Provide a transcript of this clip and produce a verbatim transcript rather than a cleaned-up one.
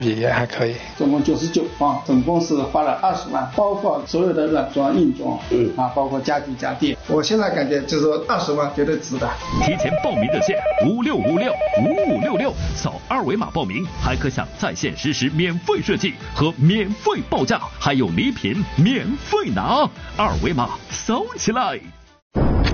也还可以， 总共九十九方，总共是花了二十万，包括所有的软装、硬装，嗯啊，包括家具家电。我现在感觉就是说二十万绝对值的。 提前报名热线五六五六五五六六，扫二维码报名，还可享在线实时免费设计和免费报价，还有礼品免费拿，二维码扫起来。